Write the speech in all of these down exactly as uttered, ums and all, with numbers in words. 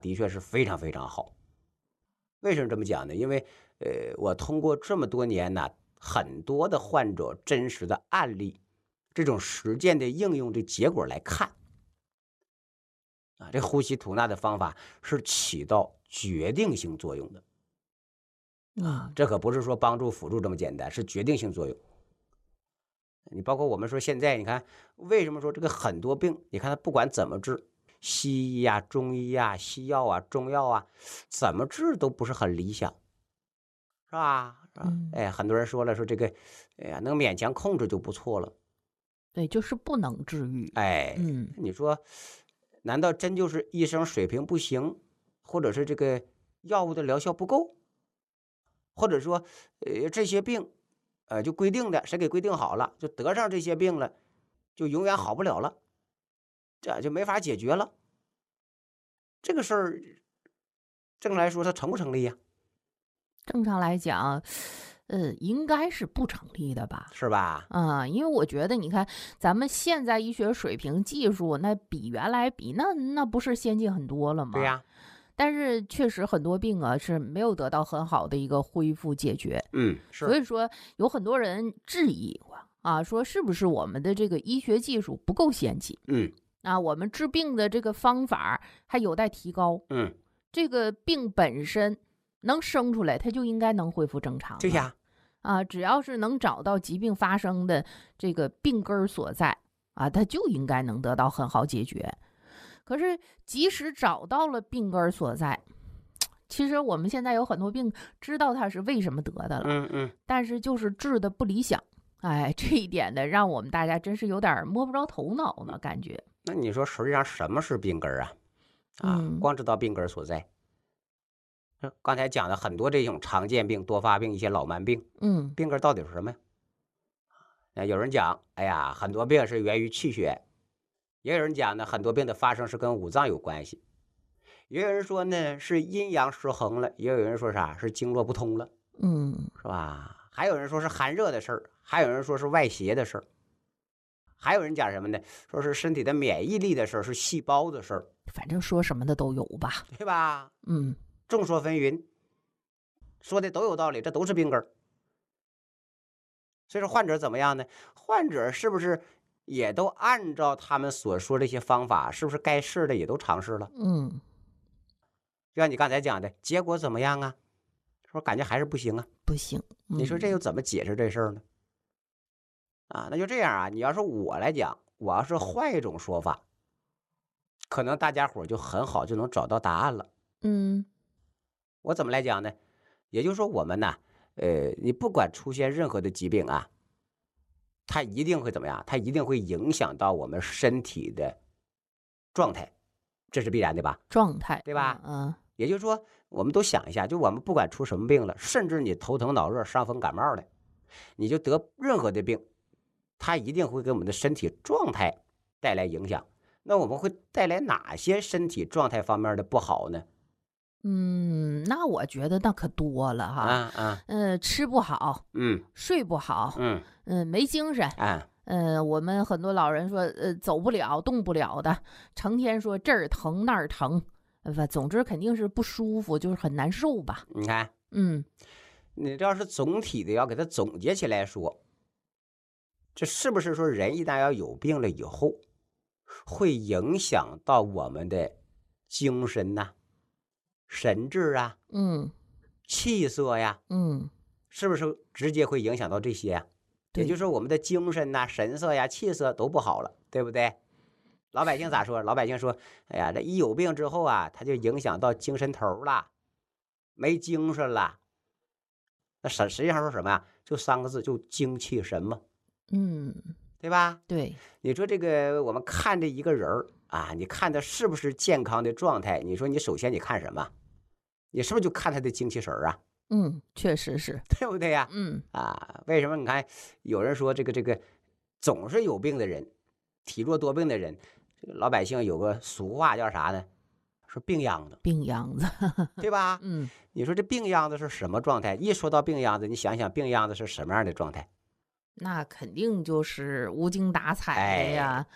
的确是非常非常好。为什么这么讲呢？因为呃，我通过这么多年呢，很多的患者真实的案例，这种实践的应用的结果来看，啊，这呼吸吐纳的方法是起到决定性作用的啊， 嗯这可不是说帮助辅助这么简单，是决定性作用。你包括我们说现在，你看为什么说这个很多病，你看他不管怎么治，西医呀、中医呀、西药啊、中药啊，怎么治都不是很理想，是吧？是吧？ 嗯， 哎，很多人说了，说这个，哎呀，能勉强控制就不错了。 对，就是不能治愈。 哎， 嗯你说，难道真就是医生水平不行，或者是这个药物的疗效不够，或者说，呃，这些病，呃，就规定的谁给规定好了，就得上这些病了，就永远好不了了，这就没法解决了。这个事儿，正来说，它成不成立呀？ 正常来讲，呃，应该是不成立的吧？ 是吧？ 啊，因为我觉得你看咱们现在医学水平、技术，那比原来比，那那不是先进很多了吗？ 对呀， 但是确实很多病啊是没有得到很好的一个恢复解决， 嗯，是， 所以说有很多人质疑过啊，说是不是我们的这个医学技术不够先进嗯啊？我们治病的这个方法还有待提高， 嗯， 这个病本身能生出来，它就应该能恢复正常了。 对呀， 啊，只要是能找到疾病发生的这个病根儿所在啊，它就应该能得到很好解决。可是，即使找到了病根儿所在，其实我们现在有很多病知道它是为什么得的了， 嗯嗯， 但是就是治的不理想。哎，这一点呢，让我们大家真是有点摸不着头脑了，感觉。 那你说实际上什么是病根儿啊？啊， 嗯光知道病根儿所在。呃刚才讲的很多这种常见病、多发病、一些老慢病， 嗯病根儿到底是什么呀？那有人讲，哎呀，很多病是源于气血，也有人讲呢，很多病的发生是跟五脏有关系，也有人说呢是阴阳失衡了，也有人说啥是经络不通了， 嗯， 是吧？还有人说是寒热的事儿，还有人说是外邪的事儿，还有人讲什么呢？说是身体的免疫力的事儿，是细胞的事儿， 反正说什么的都有吧。 对吧？ 嗯众说纷纭，说的都有道理，这都是病根儿。所以说患者怎么样呢？患者是不是也都按照他们所说的一些方法，是不是该试的也都尝试了？ 嗯， 就像你刚才讲的，结果怎么样啊？说感觉还是不行啊。 不行。 你说这嗯又怎么解释这事儿呢？啊，那就这样啊。你要是我来讲，我要是换一种说法，可能大家伙儿就很好就能找到答案了。 嗯我怎么来讲呢？也就是说，我们呢，呃，你不管出现任何的疾病啊，它一定会怎么样？它一定会影响到我们身体的状态，这是必然的吧？ 状态， 对吧？ 嗯也就是说，我们都想一下，就我们不管出什么病了，甚至你头疼脑热、伤风感冒的，你就得任何的病，它一定会给我们的身体状态带来影响。那我们会带来哪些身体状态方面的不好呢？ 嗯，那我觉得那可多了啊哈。 啊， 呃，吃不好， 嗯睡不好， 嗯嗯、没精神。 啊， 呃，我们很多老人说，呃，走不了、动不了的，成天说这儿疼那儿疼，呃，不总之肯定是不舒服，就是很难受吧。 你看， 嗯你这要是总体的要给它总结起来说，这是不是说人一旦要有病了以后，会影响到我们的精神呐、神志啊、 嗯气色呀？ 嗯， 是不是直接会影响到这些呀？也对就是说，我们的精神呐、神色呀、气色都不好了，对不对？老百姓咋说？老百姓说：“哎呀，这一有病之后啊，他就影响到精神头了，没精神了。”那实实际上说什么呀？就三个字，就精气神嘛， 嗯对吧？ 对， 你说这个，我们看这一个人儿啊，你看他是不是健康的状态？你说你首先你看什么？你是不是就看他的精气神儿啊？ 嗯，确实是。 对不对呀？ 嗯啊，为什么你看有人说这个这个总是有病的人，体弱多病的人，这个老百姓有个俗话叫啥呢？说病秧子， 病秧子。 对吧？ 嗯你说这病秧子是什么状态？一说到病秧子，你想想病秧子是什么样的状态？ 那肯定就是无精打采的呀，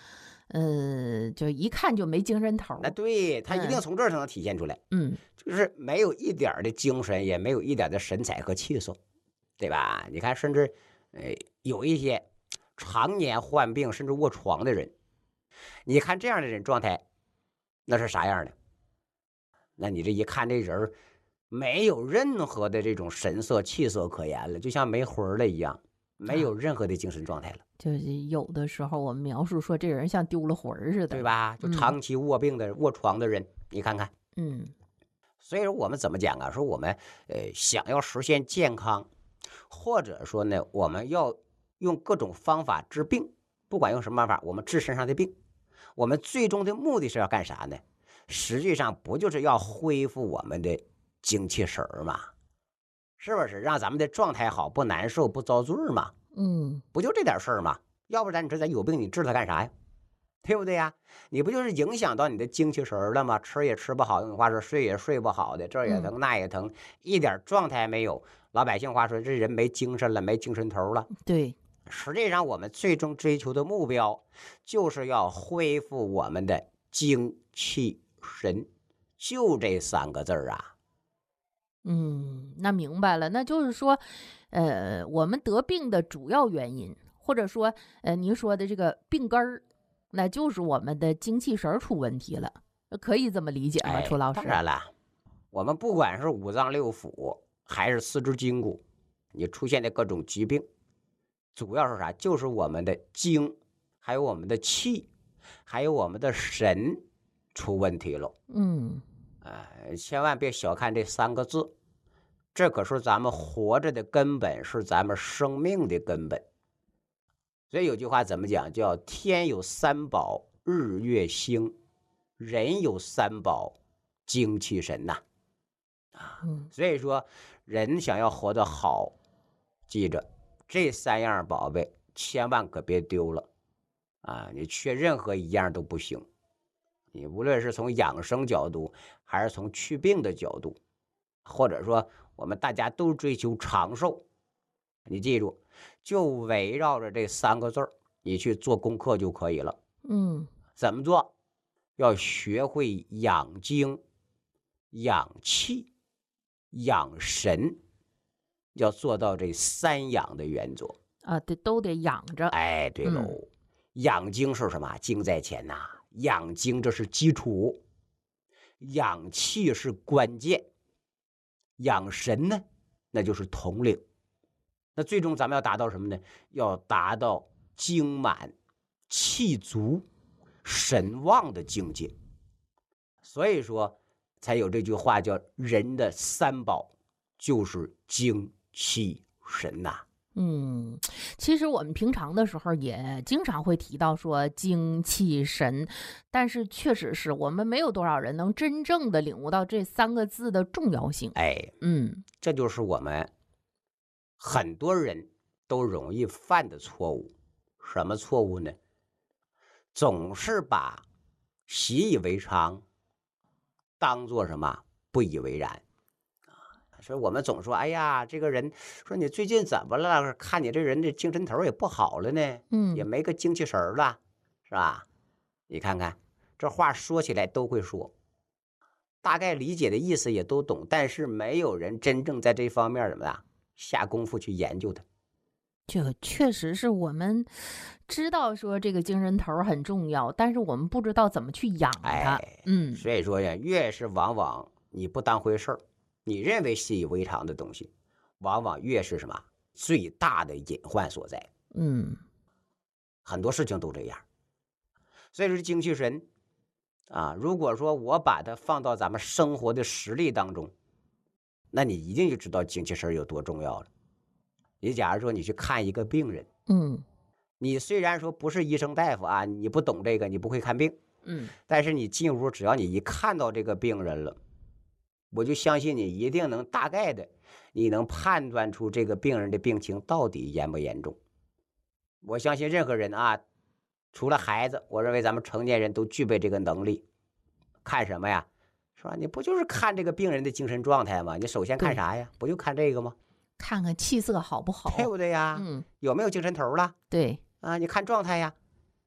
呃，就一看就没精神头那儿。 对他一定嗯从这儿才能体现出来， 嗯就是没有一点儿的精神，也没有一点儿的神采和气色，对吧？你看，甚至呃有一些常年患病甚至卧床的人，你看这样的人状态，那是啥样的？那你这一看这人儿没有任何的这种神色气色可言了，就像没魂儿了一样，没有啊， 任何的精神状态了， 就是有的时候我们描述说这人像丢了魂儿似的了。 对吧？就嗯长期卧病的卧床的人，你看看。 嗯所以说我们怎么讲啊？说我们呃想要实现健康，或者说呢，我们要用各种方法治病，不管用什么办法，我们治身上的病，我们最终的目的是要干啥呢？实际上不就是要恢复我们的精气神儿吗？是不是让咱们的状态好，不难受，不遭罪嘛？ 嗯不就这点事儿吗？要不然你说咱有病，你治它干啥呀？对不对呀？你不就是影响到你的精气神儿了吗？吃也吃不好，用你话说睡也睡不好的，这儿也嗯疼那也疼，一点状态没有。老百姓话说，这人没精神了，没精神头了。 对。 实际上，我们最终追求的目标，就是要恢复我们的精气神，就这三个字儿啊。 嗯，那明白了，那就是说，呃，我们得病的主要原因，或者说，呃，您说的这个病根儿，那就是我们的精气神儿出问题了，可以这么理解吗？ 哎， 楚老师？ 当然了，我们不管是五脏六腑还是四肢筋骨，你出现的各种疾病，主要是啥？就是我们的精，还有我们的气，还有我们的神出问题了。 嗯呃，千万别小看这三个字，这可是咱们活着的根本，是咱们生命的根本。所以有句话怎么讲？叫天有三宝，日月星；人有三宝，精气神呐。 嗯所以说，人想要活得好，记着这三样宝贝，千万可别丢了啊！你缺任何一样都不行。你无论是从养生角度，还是从祛病的角度，或者说我们大家都追求长寿，你记住，就围绕着这三个字儿，你去做功课就可以了。 嗯怎么做？要学会养精、养气、养神，要做到这三养的原则。 啊，对，都得养着。 哎，对喽， 嗯养精是什么？精在前呐、养精这是基础，养气是关键，养神呢，那就是统领。那最终咱们要达到什么呢？要达到精满、气足、神旺的境界。所以说，才有这句话叫“人的三宝就是精气神”呐。 嗯，其实我们平常的时候也经常会提到说精气神，但是确实是我们没有多少人能真正的领悟到这三个字的重要性。 哎， 嗯这就是我们很多人都容易犯的错误。什么错误呢？总是把习以为常当做什么不以为然。所以我们总说，哎呀，这个人说你最近怎么了？看你这人的精神头也不好了呢，也嗯没个精气神儿了，是吧？你看看这话说起来都会说，大概理解的意思也都懂，但是没有人真正在这方面怎么样下功夫去研究它。 这个确实是我们知道说这个精神头儿很重要，但是我们不知道怎么去养它。 哎， 嗯所以说呀，越是往往你不当回事儿，你认为习以为常的东西，往往越是什么最大的隐患所在。 嗯很多事情都这样。所以说精气神啊，如果说我把它放到咱们生活的实例当中，那你一定就知道精气神有多重要了。你假如说你去看一个病人， 嗯你虽然说不是医生大夫啊，你不懂这个，你不会看病， 嗯但是你进屋，只要你一看到这个病人了，我就相信你一定能大概的，你能判断出这个病人的病情到底严不严重。我相信任何人啊，除了孩子，我认为咱们成年人都具备这个能力。看什么呀？是吧？你不就是看这个病人的精神状态吗？你首先看啥呀？不就看这个吗？ 看看气色好不好？ 对不对呀？ 嗯， 有没有精神头了？ 对， 啊，你看状态呀。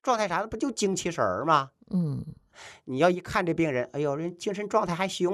状态啥的，不就精气神儿吗？ 嗯你要一看这病人，哎呦，人精神状态还行，